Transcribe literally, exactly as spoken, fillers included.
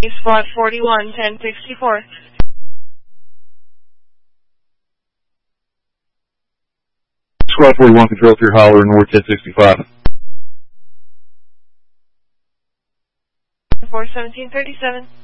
Squad forty-one, ten sixty-four. Squad forty-one, control to your holler, North ten sixty-five. four seventeen thirty-seven.